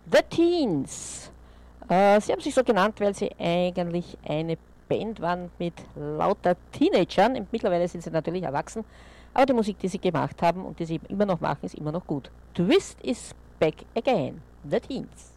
The Teens. Sie haben sich so genannt, weil sie eigentlich eine Band waren mit lauter Teenagern. Und mittlerweile sind sie natürlich erwachsen, aber die Musik, die sie gemacht haben und die sie immer noch machen, ist immer noch gut. Twist is back again. The Teens.